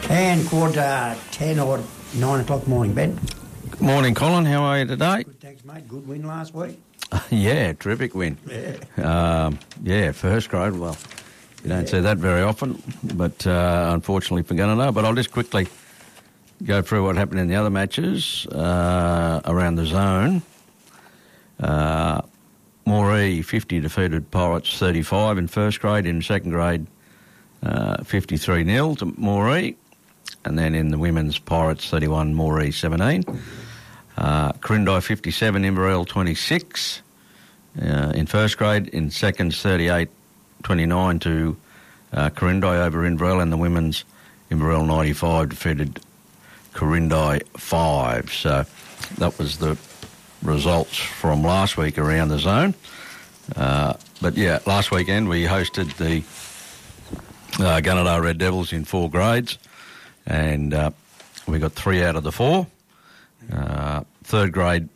And quarter 10 or 9 o'clock morning, Ben. Good morning, Colin. How are you today? Good, thanks, mate. Good win last week. Yeah, terrific win. Yeah. First grade. Well, you don't see that very often, but unfortunately for Gunnedah. But I'll just quickly go through what happened in the other matches around the zone. Moree 50 defeated Pirates 35 in first grade. In second grade, 53-0 to Moree. And then in the women's, Pirates 31, Moree 17. Corindai 57, Inverell 26 in first grade. In seconds, 38-29 to Corindai over Inverell. And the women's, Inverell 95 defeated Corindai 5. So that was the results from last week around the zone. But yeah, last weekend we hosted the Gunnedah Red Devils in 4 grades, and we got 3 out of the 4. Third grade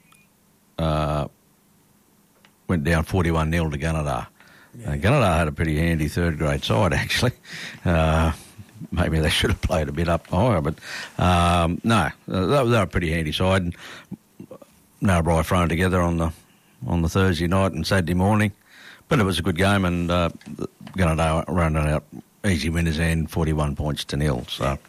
went down 41-0 to Gunnedah. Yeah. Gunnedah had a pretty handy third grade side, actually. Maybe they should have played a bit up higher, but no, they're a pretty handy side. And Narrabri thrown together on the Thursday night and Saturday morning, but it was a good game, and Gunnedah running out easy winners and 41 points to 0. So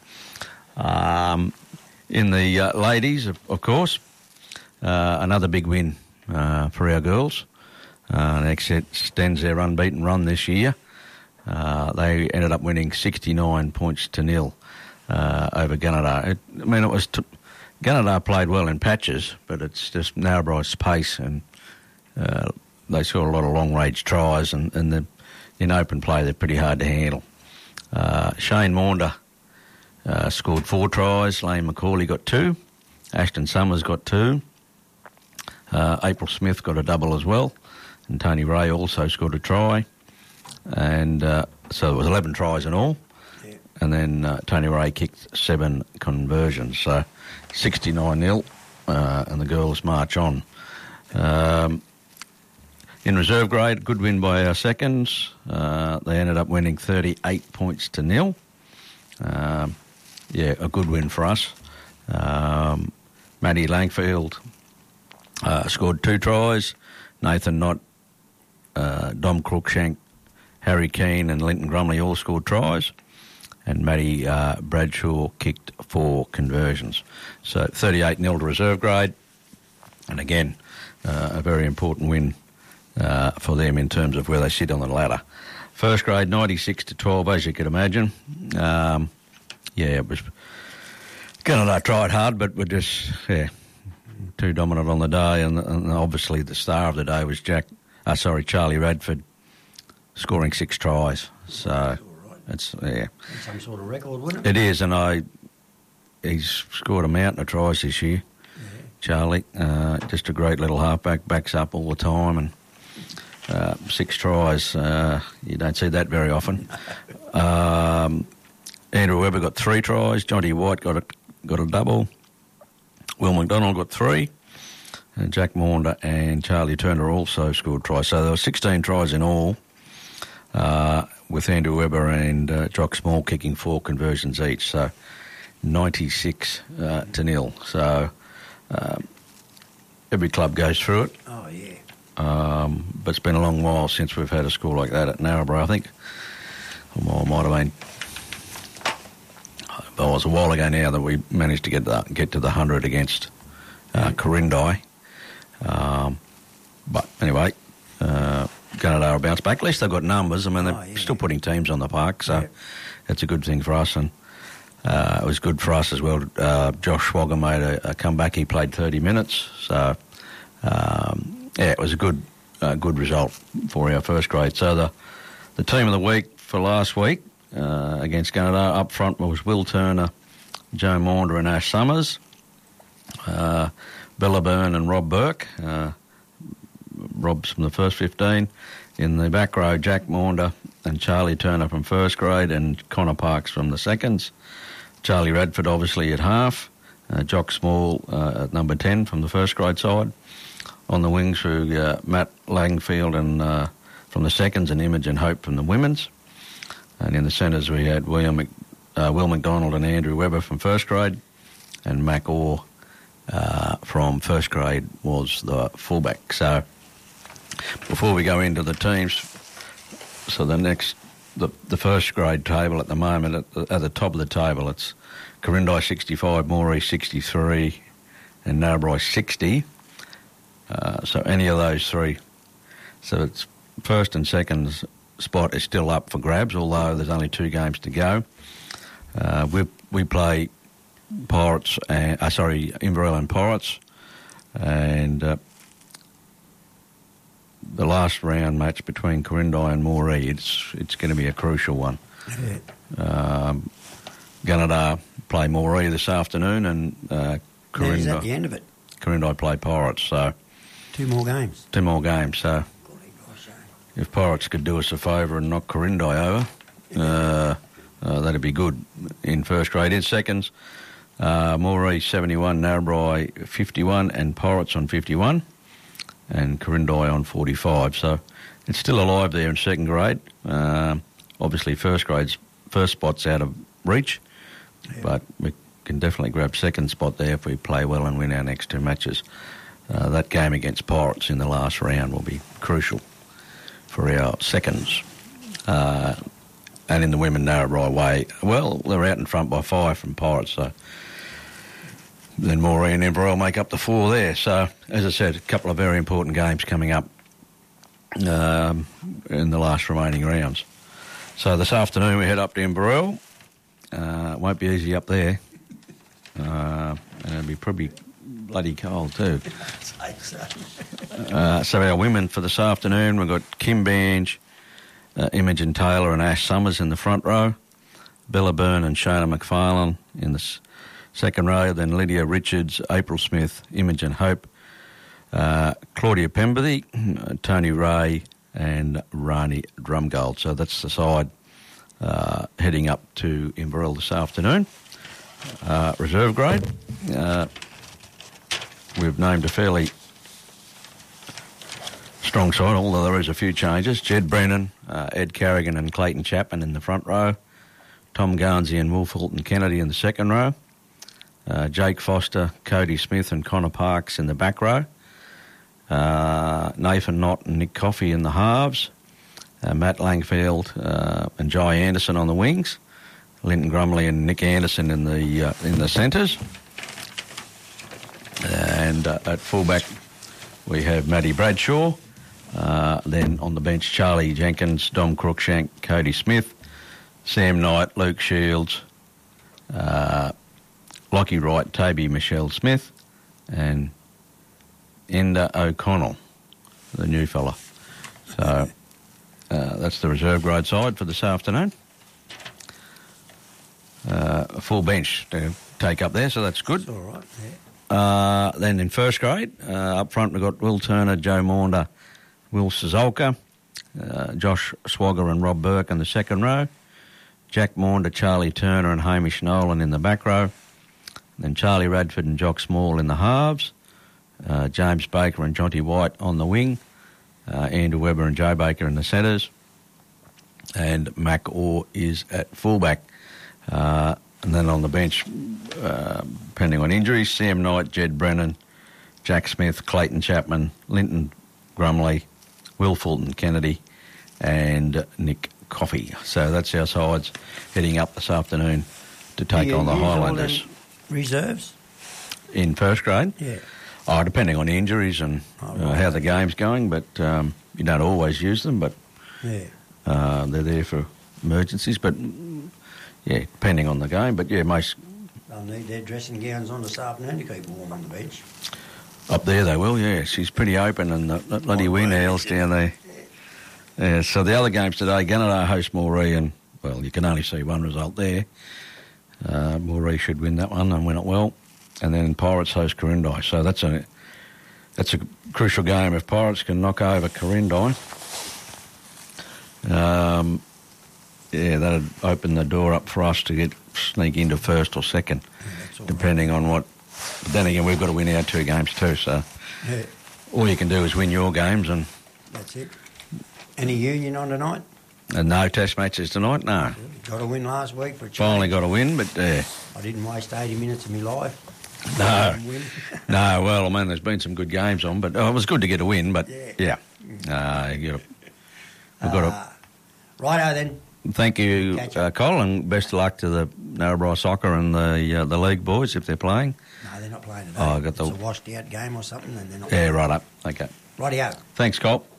in the ladies, of course, another big win for our girls. Next extends their unbeaten run this year. They ended up winning 69 points to 0 over Gunnedah. Gunnedah played well in patches, but it's just Narrabri's pace, and they scored a lot of long-range tries, and in open play they're pretty hard to handle. Shane Maunder scored 4 tries. Lane McCauley got 2. Ashton Summers got 2. April Smith got a double as well, and Tony Ray also scored a try. And so it was 11 tries in all. Yeah. And then Tony Ray kicked 7 conversions. So 69-0, and the girls march on. In reserve grade, good win by our seconds. They ended up winning 38 points to 0. A good win for us. Maddie Langfield scored 2 tries. Nathan Knott, Dom Crookshank, Harry Keane and Linton Grumley all scored tries. And Maddie Bradshaw kicked 4 conversions. So 38-0 to reserve grade. And again, a very important win for them in terms of where they sit on the ladder. First grade, 96-12, as you could imagine. It was... Gunnedah tried hard, but were just too dominant on the day. And obviously the star of the day was Charlie Radford, scoring 6 tries. So it's some sort of record, wouldn't it? It is, and he's scored a mountain of tries this year. Yeah. Charlie, just a great little halfback, backs up all the time, and 6 tries. You don't see that very often. Andrew Webber got 3 tries. Johnny White got a double. Will McDonald got 3. And Jack Maunder and Charlie Turner also scored tries. So there were 16 tries in all, with Andrew Webber and Jock Small kicking 4 conversions each. So 96 to 0. So every club goes through it. Oh, yeah. But it's been a long while since we've had a score like that at Narrabri, I think. Or might have been... It was a while ago now that we managed to get to the 100 against Corindai. But anyway, Gunnedah will bounce back. At least they've got numbers. I mean, they're still putting teams on the park, so that's a good thing for us. And it was good for us as well. Josh Swagger made a comeback. He played 30 minutes. So, it was a good result for our first grade. So the team of the week for last week, against Gunnedah, up front was Will Turner, Joe Maunder and Ash Summers, Bella Byrne and Rob Burke. Rob's from the first 15. In the back row, Jack Maunder and Charlie Turner from first grade, and Connor Parks from the seconds. Charlie Radford obviously at half. Jock Small at number 10 from the first grade side. On the wings through Matt Langfield and from the seconds, and Imogen Hope from the women's. And in the centres we had William Will McDonald and Andrew Webber from first grade, and Mac Orr from first grade was the fullback. So before we go into the teams, so the first grade table at the moment, at the top of the table, it's Corindai 65, Moree 63, and Narrabri 60. So any of those three. So it's first and second spot is still up for grabs, although there's only 2 games to go. We play Pirates, Inverell and Pirates, and the last round match between Corindai and Moree, it's going to be a crucial one. Yeah. Gunnedah play Moree this afternoon, and Corindai. Is that the end of it? Corindai play Pirates, so 2 more games. 2 more games, so if Pirates could do us a favour and knock Corindai over, that'd be good in first grade. In seconds, Moree 71, Narrabri 51, and Pirates on 51, and Corindai on 45. So it's still alive there in second grade. Obviously, first spot's out of reach, but we can definitely grab second spot there if we play well and win our next 2 matches. That game against Pirates in the last round will be crucial for our seconds. And in the women Narrabri way, well, they're out in front by 5 from Pirates, so then Moree and Inverell make up the 4 there. So, as I said, a couple of very important games coming up in the last remaining rounds. So this afternoon we head up to Inverell. It won't be easy up there. And it'll be probably bloody cold too. So our women for this afternoon, we've got Kim Bange, Imogen Taylor and Ash Summers in the front row, Bella Byrne and Shona McFarlane in the second row, then Lydia Richards, April Smith, Imogen Hope, Claudia Pemberthy, Tony Ray and Rani Drumgold. So that's the side heading up to Inverell this afternoon. Reserve grade, we've named a fairly strong side, although there is a few changes. Jed Brennan, Ed Carrigan and Clayton Chapman in the front row, Tom Garnsey and Will Fulton Kennedy in the second row, Jake Foster, Cody Smith and Connor Parks in the back row, Nathan Knott and Nick Coffey in the halves, Matt Langfield and Jai Anderson on the wings, Linton Grumley and Nick Anderson in the centres, and at fullback we have Matty Bradshaw. Then on the bench, Charlie Jenkins, Dom Crookshank, Cody Smith, Sam Knight, Luke Shields, Lockie Wright, Toby Michelle Smith, and Enda O'Connell, the new fella. So that's the reserve grade side for this afternoon. A full bench to take up there, so that's good. That's all right, yeah. Then in first grade, up front we've got Will Turner, Joe Maunder, Will Sizolka, Josh Swagger and Rob Burke in the second row, Jack Maunder, Charlie Turner and Hamish Nolan in the back row, then Charlie Radford and Jock Small in the halves, James Baker and Jonty White on the wing, Andrew Webber and Joe Baker in the centres, and Mac Orr is at fullback. And then on the bench, depending on injuries, Sam Knight, Jed Brennan, Jack Smith, Clayton Chapman, Linton Grumley, Will Fulton Kennedy and Nick Coffey. So that's our sides heading up this afternoon to take on the Highlanders. Reserves? In first grade? Yeah. Oh, depending on injuries and how the game's going, but you don't always use them, but they're there for emergencies. But, yeah, depending on the game. But, yeah, most... They'll need their dressing gowns on this afternoon to keep warm on the bench. Up there they will, yeah. She's pretty open and the bloody wind howls down there. Yeah, so the other games today, Gunnedah host Moree and, well, you can only see one result there. Moree should win that one and win it well. And then Pirates host Corindai. So that's a crucial game. If Pirates can knock over Corindai, that'd open the door up for us to sneak into first or second, depending on what... But then again, we've got to win our 2 games too, so all you can do is win your games and... That's it. Any union on tonight? No test matches tonight, no. Got a win last week for a change. Finally got a win, but... I didn't waste 80 minutes of my life. No. No, well, I mean, there's been some good games on, but it was good to get a win, but yeah. We've got to... Righto then. Thank you, Col, and best of luck to the Narrabri Soccer and the league boys if they're playing. No, they're not playing today. Oh, I got it's a washed out game or something, and they're not. Yeah, right up. Okay. Rightio. Thanks, Col.